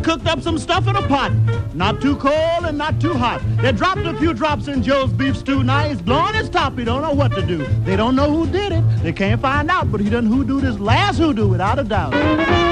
cooked up some stuff in a pot. Not too cold and not too hot. They dropped a few drops in Joe's beef stew. Now he's blowing his top. He don't know what to do. They don't know who did it. They can't find out, but he done hoodooed his last hoodoo without a doubt.